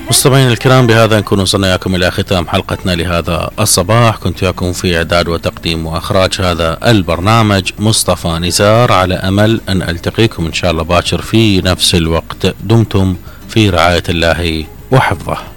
مستمعينا الكرام، بهذا نكون وصلنا إياكم إلى ختام حلقتنا لهذا الصباح. كنت وياكم في إعداد وتقديم وإخراج هذا البرنامج مصطفى نزار، على أمل أن ألتقيكم إن شاء الله باكر في نفس الوقت. دمتم في رعاية الله وحفظه.